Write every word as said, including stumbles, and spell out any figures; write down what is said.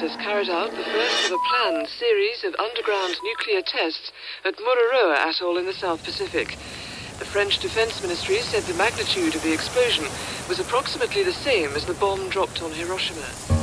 has carried out the first of a planned series of underground nuclear tests at Mururoa Atoll in the South Pacific. The French Defense Ministry said the magnitude of the explosion was approximately the same as the bomb dropped on Hiroshima.